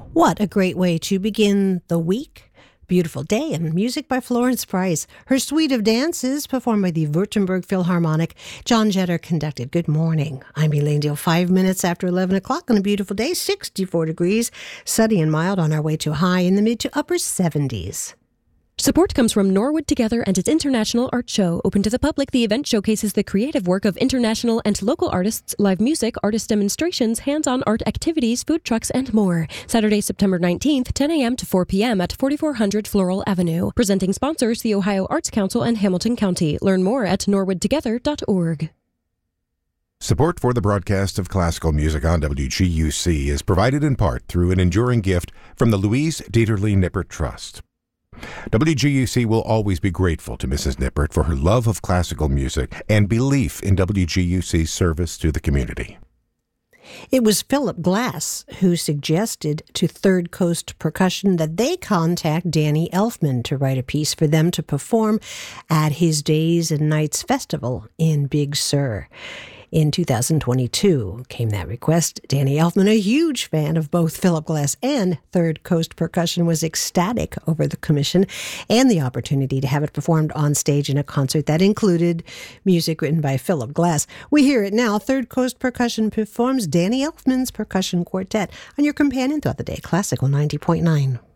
What a great way to begin the week. Beautiful Day and music by Florence Price. Her suite of dances performed by the Württemberg Philharmonic. John Jetter conducted. Good morning. I'm Elaine Deal. 5 minutes after 11 o'clock on a beautiful day, 64 degrees, sunny and mild on our way to high in the mid to upper 70s. Support comes from Norwood Together and its International Art Show. Open to the public, the event showcases the creative work of international and local artists, live music, artist demonstrations, hands-on art activities, food trucks, and more. Saturday, September 19th, 10 a.m. to 4 p.m. at 4400 Floral Avenue. Presenting sponsors, the Ohio Arts Council and Hamilton County. Learn more at norwoodtogether.org. Support for the broadcast of classical music on WGUC is provided in part through an enduring gift from the Louise Dieterle Nippert Trust. WGUC will always be grateful to Mrs. Nippert for her love of classical music and belief in WGUC's service to the community. It was Philip Glass who suggested to Third Coast Percussion that they contact Danny Elfman to write a piece for them to perform at his Days and Nights Festival in Big Sur. In 2022 came that request. Danny Elfman, a huge fan of both Philip Glass and Third Coast Percussion, was ecstatic over the commission and the opportunity to have it performed on stage in a concert that included music written by Philip Glass. We hear it now. Third Coast Percussion performs Danny Elfman's Percussion Quartet on your companion throughout the day, Classical 90.9.